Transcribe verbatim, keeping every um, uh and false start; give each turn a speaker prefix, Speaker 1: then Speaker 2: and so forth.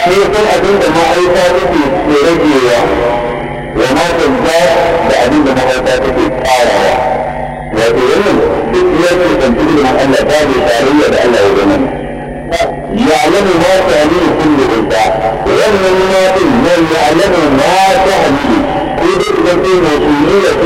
Speaker 1: shi kun abin da ma'aika take ke ragewa wa matan da da abin da ma'aika take tsarawa wato wannan duk ya ce kantu da Allah ba da tarayya da Allah ya zama يعلم ما تعمل كل انثى ومن ما يعلم ما تعمل كل انثى مسؤوليه